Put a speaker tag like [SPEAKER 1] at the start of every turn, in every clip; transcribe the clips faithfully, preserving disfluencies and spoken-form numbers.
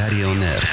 [SPEAKER 1] България.онер.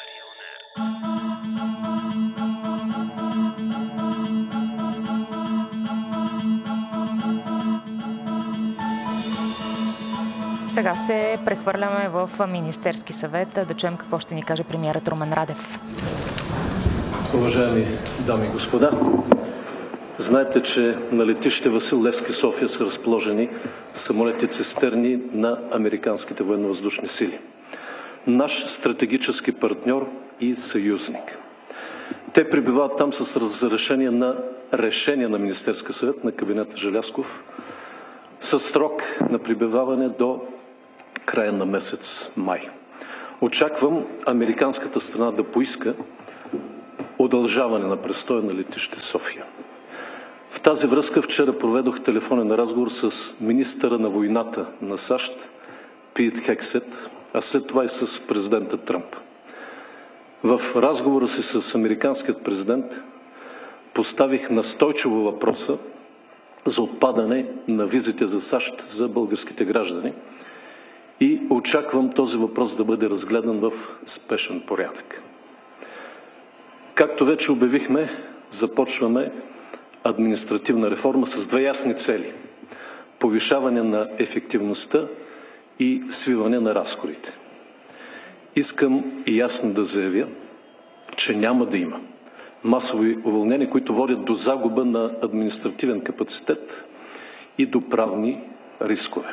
[SPEAKER 2] Сега се прехвърляме в Министерски съвет да чуем какво ще ни каже премиерът Румен Радев.
[SPEAKER 3] Уважаеми дами и господа, знаете, че на летище Васил Левски, София са разположени самолети цистерни на американските военновъздушни сили. Наш стратегически партньор и съюзник. Те пребивават там с разрешение на решение на Министерския съвет на кабинета Желязков със срок на пребиваване до края на месец май. Очаквам американската страна да поиска удължаване на престоя на летище София. В тази връзка вчера проведох телефонен разговор с министъра на войната на САЩ Пит Хексет, а след това и с президента Тръмп. В разговора си с американският президент поставих настойчиво въпроса за отпадане на визите за САЩ за българските граждани и очаквам този въпрос да бъде разгледан в спешен порядък. Както вече обявихме, започваме административна реформа с две ясни цели – повишаване на ефективността и свиване на разходите. Искам и ясно да заявя, че няма да има масови уволнения, които водят до загуба на административен капацитет и до правни рискове.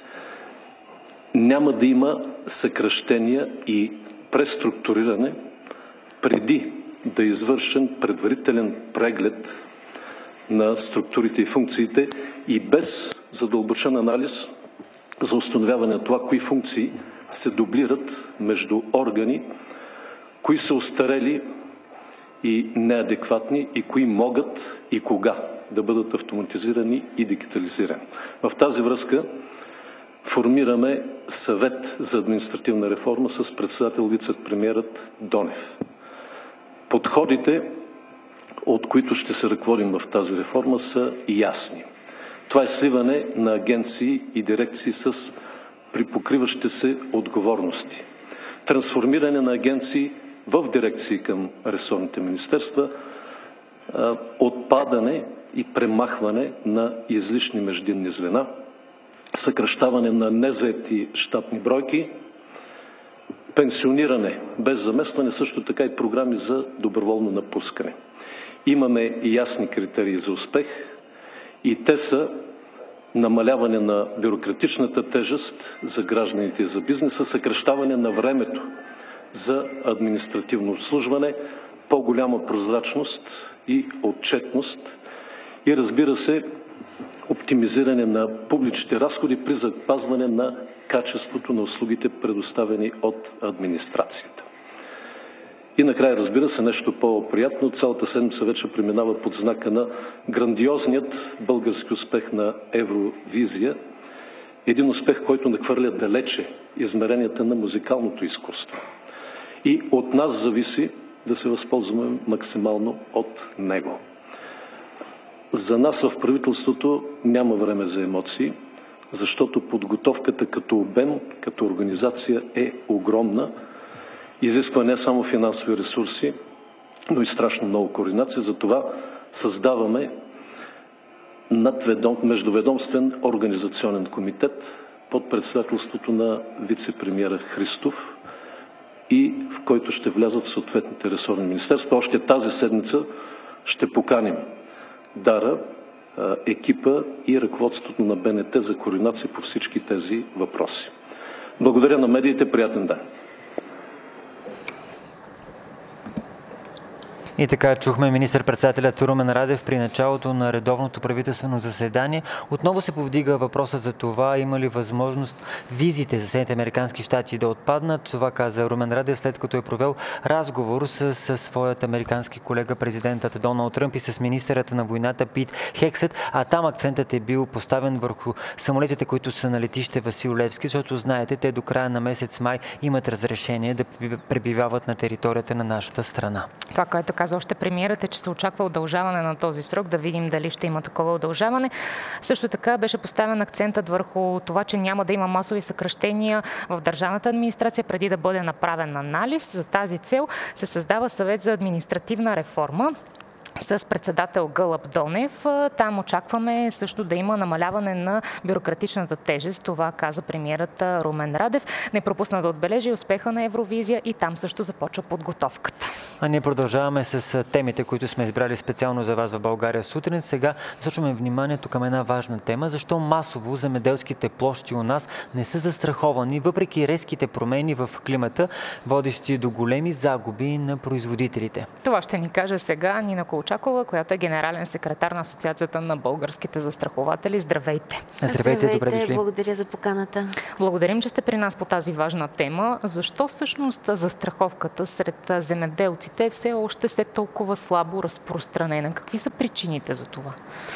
[SPEAKER 3] Няма да има съкращения и преструктуриране преди да е извършен предварителен преглед на структурите и функциите и без задълбочен анализ за установяване на това, кои функции се дублират между органи, кои са остарели и неадекватни и кои могат и кога да бъдат автоматизирани и дигитализирани. В тази връзка формираме съвет за административна реформа с председател вице-премиерът Донев. Подходите, от които ще се ръководим в тази реформа, са ясни. Това е сливане на агенции и дирекции с припокриващи се отговорности. Трансформиране на агенции в дирекции към ресорните министерства, отпадане и премахване на излишни междинни звена, съкращаване на незаети щатни бройки, пенсиониране без заместване, също така и програми за доброволно напускане. Имаме ясни критерии за успех и те са намаляване на бюрократичната тежест за гражданите и за бизнеса, съкращаване на времето за административно обслужване, по-голяма прозрачност и отчетност и, разбира се, оптимизиране на публичните разходи при запазване на качеството на услугите, предоставени от администрацията. И накрая, разбира се, нещо по-приятно. Цялата седмица вече преминава под знака на грандиозният български успех на Евровизия. Един успех, който нахвърля далече измеренията на музикалното изкуство. И от нас зависи да се възползваме максимално от него. За нас в правителството няма време за емоции, защото подготовката като обем, като организация е огромна. Изисква не само финансови ресурси, но и страшно много координация. Затова създаваме надведом... междуведомствен организационен комитет под председателството на вице-премиера Христов и в който ще влязат съответните ресорни министерства. Още тази седмица ще поканим Дара, екипа и ръководството на Б Н Т за координация по всички тези въпроси. Благодаря на медиите. Приятен ден!
[SPEAKER 4] И така чухме министър-председателят Румен Радев при началото на редовното правителствено заседание. Отново се повдига въпроса за това има ли възможност визите за Съединените американски щати да отпаднат. Това каза Румен Радев, след като е провел разговор с, с своят американски колега президентът Доналд Тръмп и с министърът на войната Пит Хексет, а там акцентът е бил поставен върху самолетите, които са на летище Васил Левски, защото знаете, те до края на месец май имат разрешение да пребивават на територията на нашата страна.
[SPEAKER 2] Това, което каза още премиерът, е, че се очаква удължаване на този срок, да видим дали ще има такова удължаване. Също така беше поставен акцентът върху това, че няма да има масови съкращения в държавната администрация преди да бъде направен анализ. За тази цел се създава съвет за административна реформа с председател Гълъб Донев. Там очакваме също да има намаляване на бюрократичната тежест. Това каза премиерът Румен Радев. Не пропусна да отбележи успеха на Евровизия и там също започва подготовката.
[SPEAKER 4] А ние продължаваме с темите, които сме избрали специално за вас в България сутрин. Сега насочваме вниманието към една важна тема. Защо масово земеделските площи у нас не са застраховани, въпреки резките промени в климата, водещи до големи загуби на производителите?
[SPEAKER 2] Това ще ни каже сега Нина Колчакова, която е генерален секретар на Асоциацията на българските застрахователи. Здравейте!
[SPEAKER 4] Здравейте, добре дошли!
[SPEAKER 1] Благодаря за поканата.
[SPEAKER 2] Благодарим, че сте при нас по тази важна тема. Защо всъщност застраховката сред земеделците е все още се толкова слабо разпространена? Какви са причините за това?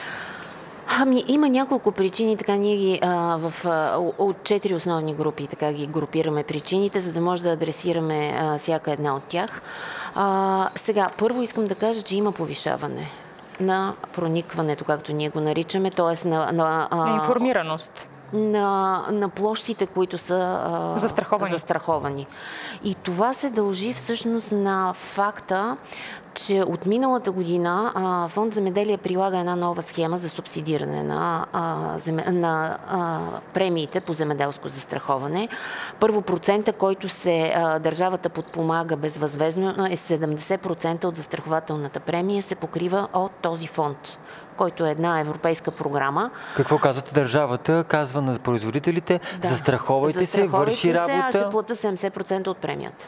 [SPEAKER 1] Ами, има няколко причини, така ние ги а, в, а, от четири основни групи така ги групираме причините, за да може да адресираме а, всяка една от тях. А, сега, първо искам да кажа, че има повишаване на проникването, както ние го наричаме, т.е. на... на а,
[SPEAKER 2] информираност.
[SPEAKER 1] На, на площите, които са а,
[SPEAKER 2] застраховани.
[SPEAKER 1] застраховани. И това се дължи всъщност на факта, че от миналата година а, Фонд Земеделие прилага една нова схема за субсидиране на, а, земе, на а, премиите по земеделско застраховане. Първо процента, който се а, държавата подпомага безвъзвестно, е седемдесет процента от застрахователната премия се покрива от този фонд, който е една европейска програма.
[SPEAKER 4] Какво казвате държавата? Казва на производителите, да. застраховайте, застраховайте се, върши
[SPEAKER 1] се,
[SPEAKER 4] работа.
[SPEAKER 1] Аз ще плата седемдесет процента от премията.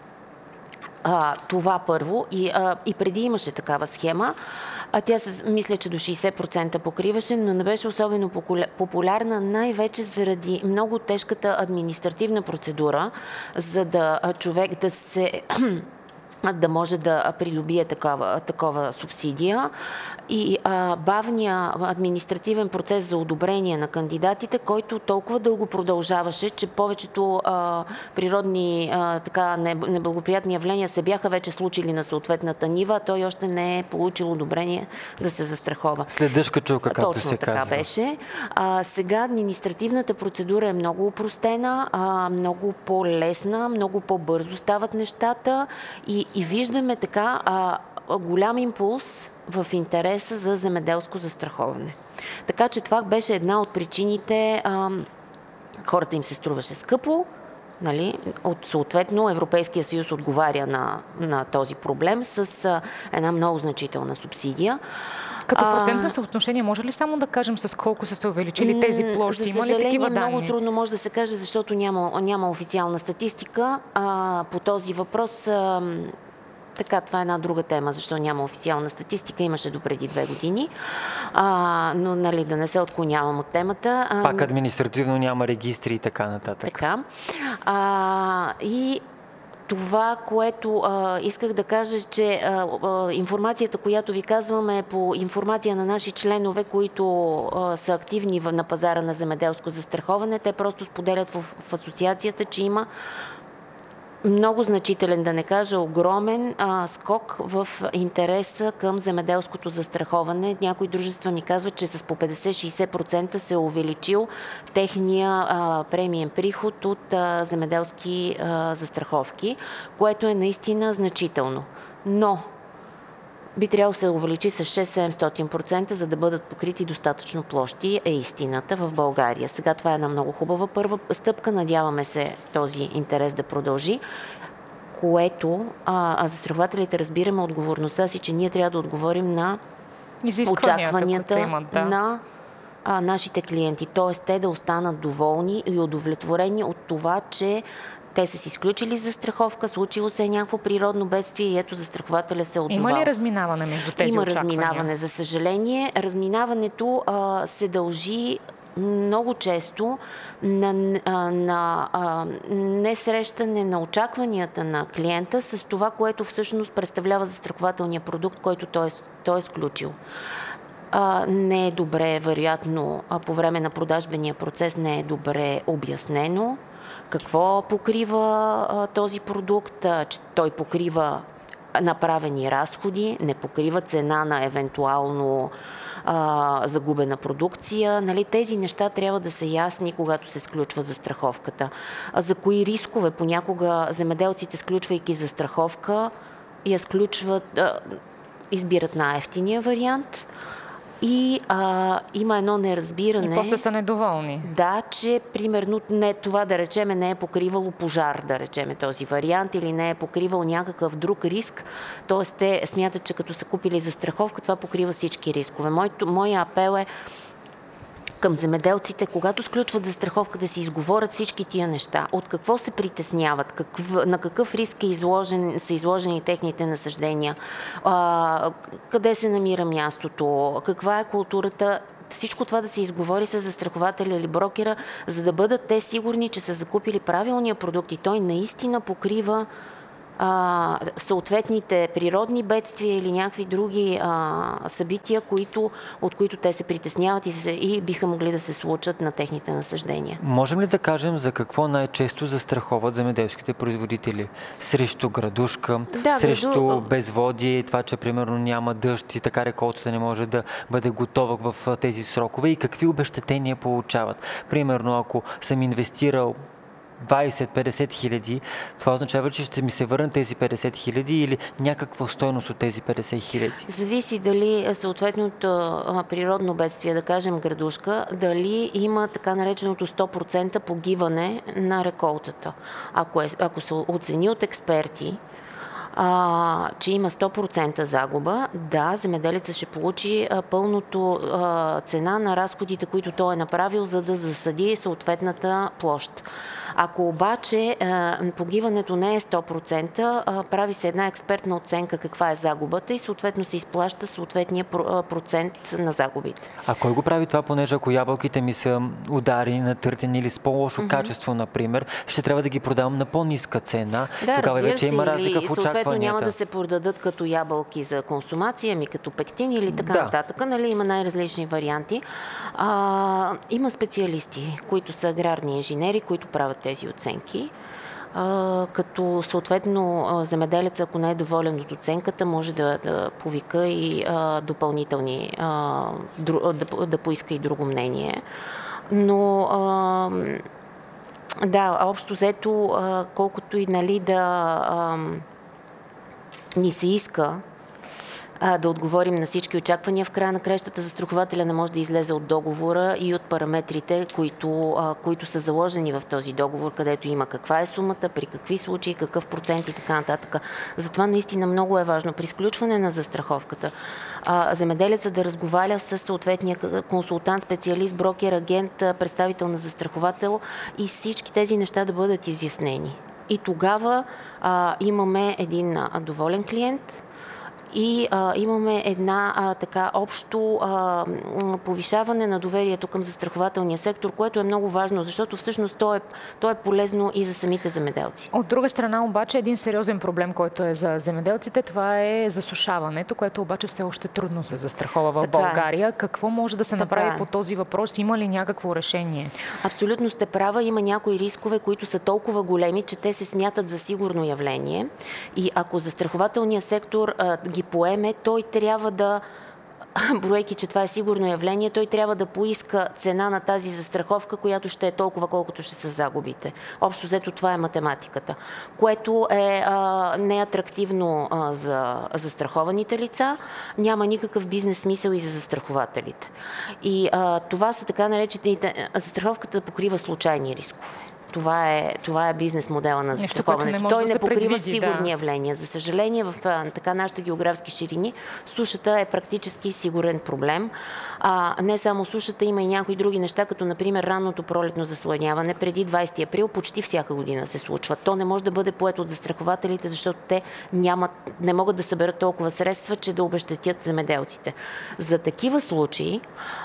[SPEAKER 1] А, това първо. И, а, и преди имаше такава схема. А тя се, мисля, че до шейсет процента покриваше, но не беше особено популярна, най-вече заради много тежката административна процедура, за да човек да се... да може да придобие такова, такова субсидия и а, бавния административен процес за одобрение на кандидатите, който толкова дълго продължаваше, че повечето а, природни а, така неблагоприятни явления се бяха вече случили на съответната нива, а той още не е получил одобрение да се застрахова.
[SPEAKER 4] След дъжка чука, както
[SPEAKER 1] Точно
[SPEAKER 4] се
[SPEAKER 1] така
[SPEAKER 4] казва.
[SPEAKER 1] беше. А, сега административната процедура е много упростена, а, много по-лесна, много по-бързо стават нещата и И виждаме така а, голям импулс в интереса за земеделско застраховане. Така че това беше една от причините. А, хората им се струваше скъпо. Нали? От, съответно, Европейския съюз отговаря на, на този проблем с а, една много значителна субсидия.
[SPEAKER 2] Като процентно съотношение, може ли само да кажем с колко са се увеличили тези площи?
[SPEAKER 1] За съжаление, много трудно може да се каже, защото няма, няма официална статистика а, по този въпрос. А, така, това е една друга тема, защо няма официална статистика. Имаше допреди две години. А, но, нали, да не се отклонявам от темата. А,
[SPEAKER 4] Пак административно няма регистри и така нататък.
[SPEAKER 1] Така. А, и това, което а, исках да кажа, че а, а, информацията, която ви казвам, е по информация на наши членове, които а, са активни в, на пазара на земеделско застраховане. Те просто споделят в, в асоциацията, че има много значителен, да не кажа огромен а, скок в интереса към земеделското застраховане. Някои дружества ми казват, че с по петдесет-шейсет процента се е увеличил техния а, премиен приход от а, земеделски а, застраховки, което е наистина значително. Но би трябвало да се увеличи с шест-седемстотин процента, за да бъдат покрити достатъчно площи, е истината в България. Сега това е една много хубава първа стъпка. Надяваме се този интерес да продължи, което а, а застрахователите разбираме отговорността си, че ние трябва да отговорим на очакванията
[SPEAKER 2] имат, да.
[SPEAKER 1] на а, нашите клиенти. Т.е. те да останат доволни и удовлетворени от това, че те са си изключили застраховка, случило се е някакво природно бедствие и ето застрахователя се отзовал.
[SPEAKER 2] Има ли разминаване между тези
[SPEAKER 1] Има
[SPEAKER 2] очаквания?
[SPEAKER 1] Има разминаване, за съжаление. Разминаването а, се дължи много често на, а, на а, несрещане на очакванията на клиента с това, което всъщност представлява застрахователния продукт, който той е, той е сключил. А, не е добре, вероятно, а по време на продажбения процес не е добре обяснено какво покрива а, този продукт, а, че той покрива направени разходи, не покрива цена на евентуално а, загубена продукция. Нали, тези неща трябва да са ясни, когато се сключва застраховката. А за кои рискове? Понякога земеделците, сключвайки застраховка, я сключват, а, избират най-евтиния вариант. И а, има едно неразбиране.
[SPEAKER 2] И после са недоволни.
[SPEAKER 1] Да, че примерно не, това да речеме не е покривало пожар, да речеме този вариант, или не е покривал някакъв друг риск. Тоест те смятат, че като са купили застраховка, това покрива всички рискове. Моето, моя апел е към земеделците, когато сключват застраховка, да си изговорят всички тия неща. От какво се притесняват, какъв, на какъв риск е изложен, са изложени техните насъждения, а, къде се намира мястото, каква е културата. Всичко това да се изговори с застрахователя или брокера, за да бъдат те сигурни, че са закупили правилния продукт и той наистина покрива а, съответните природни бедствия или някакви други а, събития, които, от които те се притесняват и, се, и биха могли да се случат на техните насъждения.
[SPEAKER 4] Можем ли да кажем за какво най-често застраховат земеделските производители? Срещу градушка,
[SPEAKER 1] да,
[SPEAKER 4] срещу
[SPEAKER 1] граду...
[SPEAKER 4] безводие, това, че примерно няма дъжд и така реколтата не може да бъде готова в тези срокове, и какви обезщетения получават? Примерно, ако съм инвестирал двайсет-петдесет хиляди, това означава, че ще ми се върнат тези петдесет хиляди или някаква стойност от тези петдесет хиляди?
[SPEAKER 1] Зависи дали съответното природно бедствие, да кажем градушка, дали има така нареченото сто процента погиване на реколтата. Ако, е, ако се оцени от експерти, А, че има сто процента загуба, да, земеделецът ще получи а, пълното а, цена на разходите, които той е направил, за да засади съответната площ. Ако обаче а, погиването не е сто процента, а, прави се една експертна оценка каква е загубата и съответно се изплаща съответния процент на загубите.
[SPEAKER 4] А кой го прави това, понеже ако ябълките ми са ударени, натъртени или с по-лошо mm-hmm. качество, например, ще трябва да ги продавам на по-ниска цена.
[SPEAKER 1] Да,
[SPEAKER 4] тогава вече има разлика в очакванията.
[SPEAKER 1] Съответно няма да се продадат като ябълки за консумация, ами като пектин или така
[SPEAKER 4] да.
[SPEAKER 1] нататък. Нали, има най-различни варианти. А, има специалисти, които са аграрни инженери, които правят тези оценки. А, като съответно земеделец, ако не е доволен от оценката, може да, да повика и а, допълнителни, а, дру, да, да поиска и друго мнение. Но а, да, общо взето, колкото и нали да а, ни се иска а, да отговорим на всички очаквания, в края на краищата застрахователя не може да излезе от договора и от параметрите, които, а, които са заложени в този договор, където има каква е сумата, при какви случаи, какъв процент и така нататък. Затова наистина много е важно при сключване на застраховката а, земеделеца да разговаря с съответния консултант, специалист, брокер, агент, представител на застраховател и всички тези неща да бъдат изяснени. И тогава а, имаме един а, доволен клиент и а, имаме една а, така общо а, повишаване на доверието към застрахователния сектор, което е много важно, защото всъщност то е, то е полезно и за самите земеделци.
[SPEAKER 2] От друга страна обаче един сериозен проблем, който е за земеделците, това е засушаването, което обаче все още трудно се застрахова в така България. Е. Какво може да се така направи е. по този въпрос? Има ли някакво решение?
[SPEAKER 1] Абсолютно сте права. Има някои рискове, които са толкова големи, че те се смятат за сигурно явление. И ако застрахователният сектор а, ги поеме, той трябва да, броейки, че това е сигурно явление, той трябва да поиска цена на тази застраховка, която ще е толкова, колкото ще са загубите. Общо взето това е математиката, което е а, неатрактивно а, за застрахованите лица, няма никакъв бизнес смисъл и за застрахователите. И а, това са така наречените, застраховката покрива случайни рискове. Това е, това е бизнес модела на застраховането.
[SPEAKER 2] Не
[SPEAKER 1] Той
[SPEAKER 2] да
[SPEAKER 1] не покрива
[SPEAKER 2] предвиди,
[SPEAKER 1] сигурни
[SPEAKER 2] да.
[SPEAKER 1] явления. За съжаление, в така нашите географски ширини, сушата е практически сигурен проблем. А, не само сушата, има и някои други неща, като например ранното пролетно заслъняване. Преди двайсети април почти всяка година се случва. То не може да бъде поето от застрахователите, защото те нямат, не могат да съберат толкова средства, че да обезщетят земеделците. За такива случаи,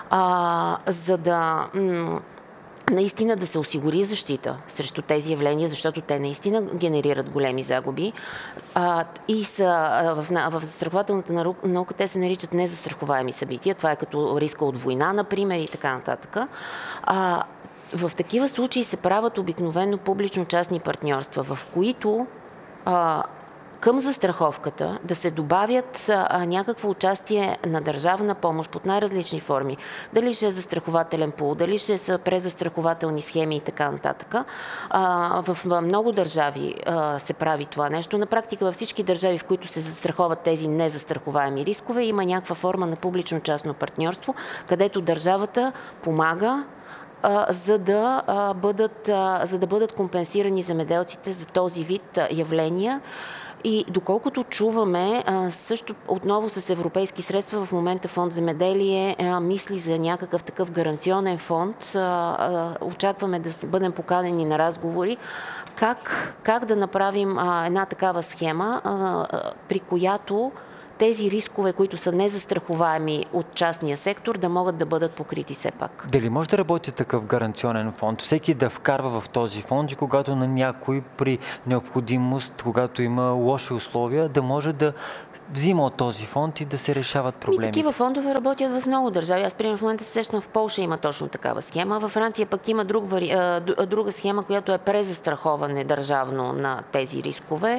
[SPEAKER 1] а, за да м- наистина да се осигури защита срещу тези явления, защото те наистина генерират големи загуби. А, и са в, в застрахователната наука те се наричат незастраховаеми събития. Това е като риска от война, например, и така нататък. А, в такива случаи се правят обикновено публично-частни партньорства, в които а, към застраховката да се добавят а, някакво участие на държавна помощ под най-различни форми. Дали ще е застрахователен пул, дали ще са презастрахователни схеми и така нататък. А, в много държави а, се прави това нещо. На практика във всички държави, в които се застраховат тези незастраховаеми рискове, има някаква форма на публично-частно партньорство, където държавата помага, за да, а, бъдат, а, за да бъдат компенсирани земеделците за този вид а, явления. И доколкото чуваме, а, също отново с европейски средства в момента фонд земеделие а, мисли за някакъв такъв гаранционен фонд. А, а, очакваме да се бъдем поканени на разговори как, как да направим а, една такава схема, а, а, при която тези рискове, които са незастраховаеми от частния сектор, да могат да бъдат покрити все пак.
[SPEAKER 4] Дали може да работи такъв гаранционен фонд? Всеки да вкарва в този фонд и когато на някой при необходимост, когато има лоши условия, да може да взима от този фонд и да се решават проблеми.
[SPEAKER 1] И такива фондове работят в много държави. Аз, примерно, в момента се сещам, в Полша има точно такава схема. Във Франция пък има друг вари... друга схема, която е презастраховане държавно на тези рискове.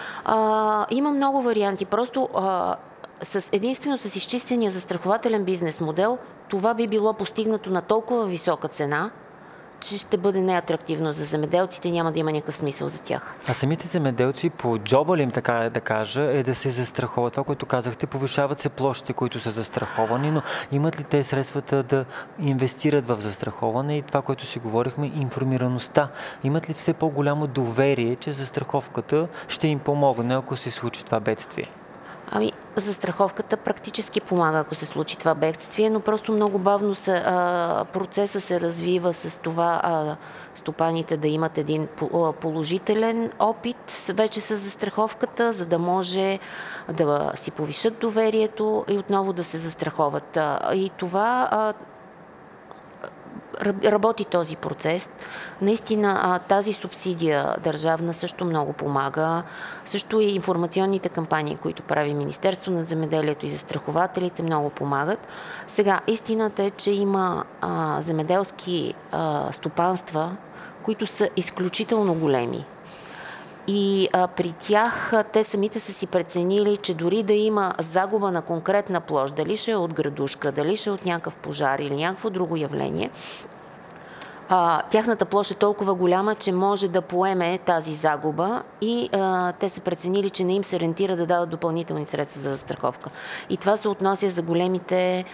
[SPEAKER 1] А, има много варианти. Просто а, с, единствено с изчистения застрахователен бизнес модел това би било постигнато на толкова висока цена, че ще бъде неатрактивно за земеделците и няма да има никакъв смисъл за тях.
[SPEAKER 4] А самите земеделци по джоба ли им, така да кажа, е да се застраховат? Това, което казахте, повишават се площите, които са застраховани, но имат ли те средствата да инвестират в застраховане и това, което си говорихме, информираността? Имат ли все по-голямо доверие, че застраховката ще им помогне, ако се случи това бедствие?
[SPEAKER 1] Ами, застраховката практически помага, ако се случи това бедствие, но просто много бавно се, а, процеса се развива с това а, стопаните да имат един положителен опит вече с застраховката, за да може да си повишат доверието и отново да се застраховат. И това а, работи този процес. Наистина тази субсидия държавна също много помага. Също и информационните кампании, които прави Министерство на земеделието и застрахователите, много помагат. Сега, истината е, че има а, земеделски а, стопанства, които са изключително големи. И а, при тях а, те самите са си преценили, че дори да има загуба на конкретна площ, дали ще е от градушка, дали ще е от някакъв пожар или някакво друго явление, а, тяхната площ е толкова голяма, че може да поеме тази загуба и а, те са преценили, че не им се рентира да дават допълнителни средства за застраховка. И това се отнася за големите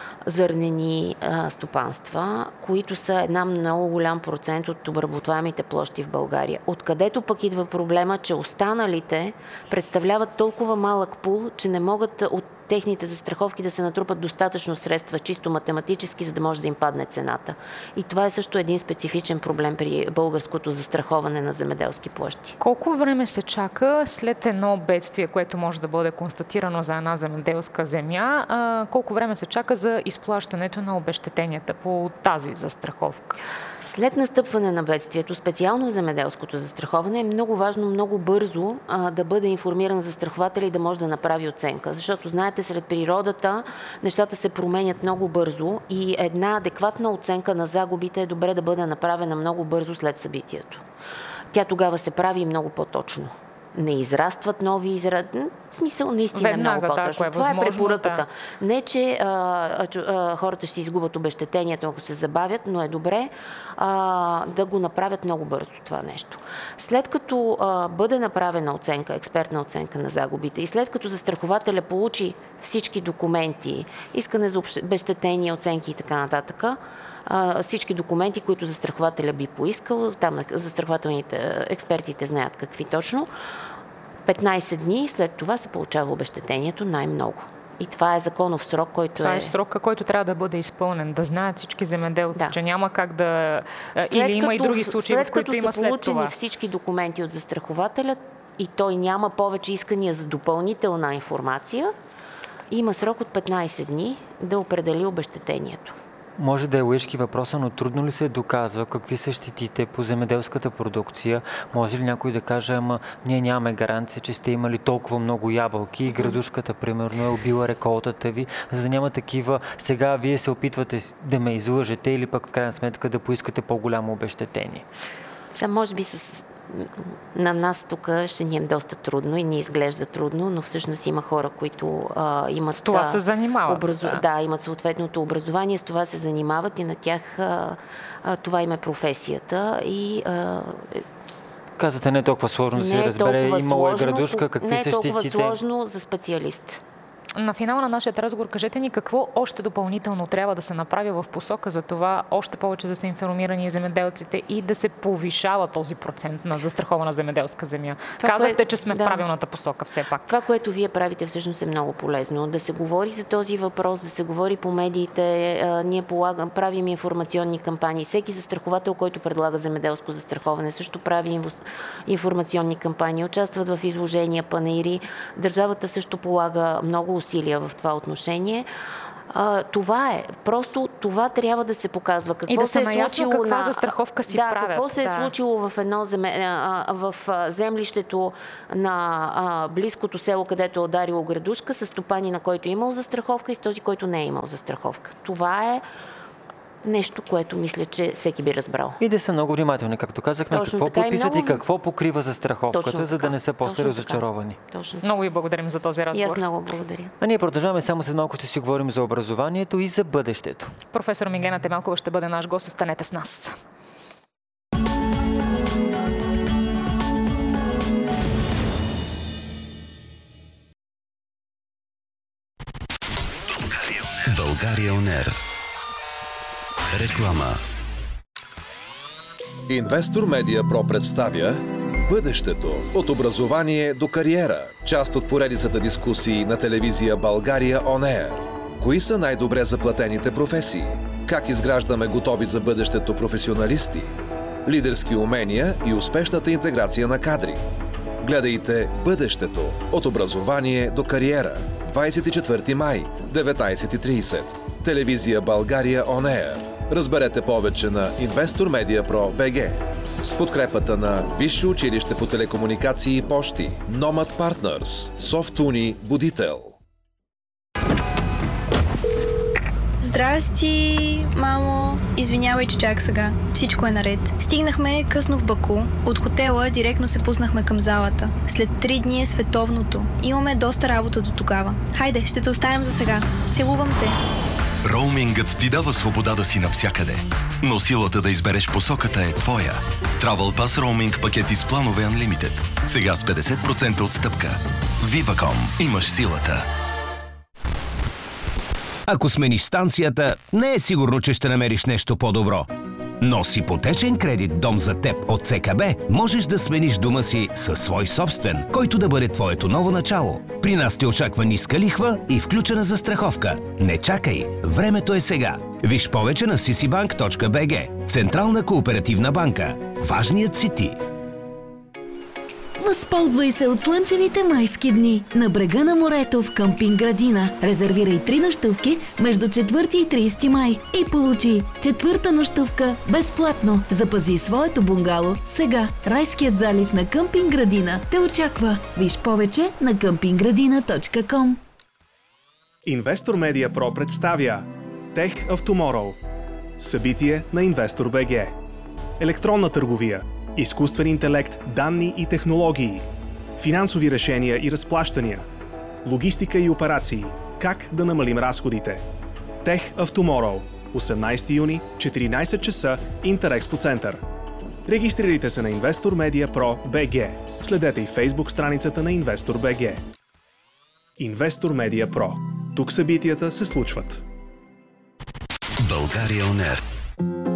[SPEAKER 1] зърнени а, стопанства, които са една много голям процент от обработваемите площи в България. Откъдето пък идва проблема, че останалите представляват толкова малък пул, че не могат от техните застраховки да се натрупат достатъчно средства, чисто математически, за да може да им падне цената. И това е също един специфичен проблем при българското застраховане на земеделски площи.
[SPEAKER 2] Колко време се чака след едно бедствие, което може да бъде констатирано за една земеделска земя, а, колко време се чака за изплащането на обезщетенията по тази застраховка?
[SPEAKER 1] След настъпване на бедствието, специално земеделското застраховане, е много важно много бързо а, да бъде информиран застраховател и да може да направи оценка. Защото, знаете, сред природата нещата се променят много бързо и една адекватна оценка на загубите е добре да бъде направена много бързо след събитието. Тя тогава се прави много по-точно. Не израстват нови израстват. В смисъл, наистина е много по-точно.
[SPEAKER 2] Да, е
[SPEAKER 1] Това е препоръката. Да. Не, че а, а, хората ще изгубят обезщетението, ако се забавят, но е добре а, да го направят много бързо това нещо. След като а, бъде направена оценка, експертна оценка на загубите и след като застрахователя получи всички документи, искане за обезщетение, оценки и така нататък, всички документи, които застрахователя би поискал, там застрахователните експертите знаят какви точно, петнайсет дни след това се получава обезщетението най-много. И това е законов срок, който
[SPEAKER 2] това е...
[SPEAKER 1] е...
[SPEAKER 2] срока, който трябва да бъде изпълнен, да знаят всички земеделци, да. Че няма как да...
[SPEAKER 1] След
[SPEAKER 2] Или
[SPEAKER 1] като,
[SPEAKER 2] има и други случаи, в които има след това.
[SPEAKER 1] След като са получени всички документи от застрахователя и той няма повече искания за допълнителна информация, има срок от петнайсет дни да определи обезщетението.
[SPEAKER 4] Може да е лъжки въпроса, но трудно ли се доказва какви са щетите по земеделската продукция? Може ли някой да каже, ама ние нямаме гаранция, че сте имали толкова много ябълки и градушката, примерно, е убила реколтата ви, за да няма такива. Сега вие се опитвате да ме излъжете или пък в крайна сметка да поискате по-голямо обезщетение?
[SPEAKER 1] Сега може би с на нас тук ще ни е доста трудно и ни изглежда трудно, но всъщност има хора, които а, имат...
[SPEAKER 2] С това се занимават.
[SPEAKER 1] Образу... Да. да, имат съответното образование, с това се занимават и на тях а, а, това им е професията и... А,
[SPEAKER 4] Казвате, не е толкова сложно да се разбере, имало е градушка, какви са щетите?
[SPEAKER 1] Не е толкова сложно за специалист.
[SPEAKER 2] На финала на нашия разговор кажете ни какво още допълнително трябва да се направи в посока за това още повече да са информирани земеделците и да се повишава този процент на застрахована земеделска земя. Това, Казахте, кое... че сме да. в правилната посока все пак.
[SPEAKER 1] Това, което вие правите, всъщност е много полезно. Да се говори за този въпрос, да се говори по медиите. А, ние полагам, правим информационни кампании. Всеки застраховател, който предлага земеделско застраховане, също прави информационни кампании, участват в изложения, панаири. Държавата също полага много усилия в това отношение. А, това е. Просто това трябва да се показва. Какво
[SPEAKER 2] и да
[SPEAKER 1] се
[SPEAKER 2] се
[SPEAKER 1] е случило
[SPEAKER 2] каква
[SPEAKER 1] на...
[SPEAKER 2] застраховка си
[SPEAKER 1] да,
[SPEAKER 2] правят.
[SPEAKER 1] Какво се
[SPEAKER 2] да.
[SPEAKER 1] е случило в едно земе... в землището на а, близкото село, където е ударило градушка, с стопани, на който е имал застраховка и с този, който не е имал застраховка. Това е нещо, което мисля, че всеки би разбрал.
[SPEAKER 4] И да са много внимателни, както казахме, точно какво подписват и, много... и какво покрива застраховката, за да не са после разочаровани.
[SPEAKER 2] Точно. Много ви благодарим за този разговор.
[SPEAKER 1] И аз много благодаря.
[SPEAKER 4] А ние продължаваме, само след малко ще си говорим за образованието и за бъдещето.
[SPEAKER 2] Професор Миглена Темелкова ще бъде наш гост. Останете с нас.
[SPEAKER 5] България Он Ер. Реклама. Инвестор Медиа Про представя Бъдещето от образование до кариера. Част от поредицата дискусии на телевизия България Он Ер. Кои са най-добре заплатените професии? Как изграждаме готови за бъдещето професионалисти? Лидерски умения и успешната интеграция на кадри. Гледайте Бъдещето от образование до кариера. двадесет и четвърти май, деветнадесет и тридесет. Телевизия България Он Ер. Разберете повече на Инвестор Медиа Про БГ. С подкрепата на Висше училище по телекомуникации и пощи, Nomad Partners, Софтуни, Будител.
[SPEAKER 6] Здрасти, мамо. Извинявай, че чак сега. Всичко е наред. Стигнахме късно в Баку. От хотела директно се пуснахме към залата. След три дни е световното. Имаме доста работа до тогава. Хайде, ще те оставям за сега. Целувам те.
[SPEAKER 5] Роумингът ти дава свобода да си навсякъде, но силата да избереш посоката е твоя. Travel Pass роуминг пакети с планове Unlimited. Сега с петдесет процента отстъпка. Viva.com. Имаш силата.
[SPEAKER 7] Ако смениш станцията, не е сигурно, че ще намериш нещо по-добро. Но с ипотечен кредит Дом за теб от ЦКБ можеш да смениш дома си със свой собствен, който да бъде твоето ново начало. При нас те очаква ниска лихва и включена застраховка. Не чакай, времето е сега. Виж повече на си си банк точка би джи. Централна кооперативна банка. Важният си ти.
[SPEAKER 8] Възползвай се от слънчевите майски дни на брега на морето в Къмпинг Градина. Резервирай три нощувки между четвърти и тридесети май и получи четвърта нощувка безплатно. Запази своето бунгало сега. Райският залив на Къмпинг Градина те очаква. Виж повече на къмпинг градина точка ком.
[SPEAKER 9] Инвестор Медиа Про представя Tech of Tomorrow. Събитие на Инвестор БГ. Електронна търговия, изкуствен интелект, данни и технологии, финансови решения и разплащания, логистика и операции, как да намалим разходите. Tech of Tomorrow, осемнадесети юни, четиринадесет часа, Интерекспо център. Регистрирайте се на Инвестор Медиа Про БГ. Следете и Facebook страницата на Инвестор БГ. Инвестор Медиа Про. Тук събитията се случват.
[SPEAKER 5] България Он Ер.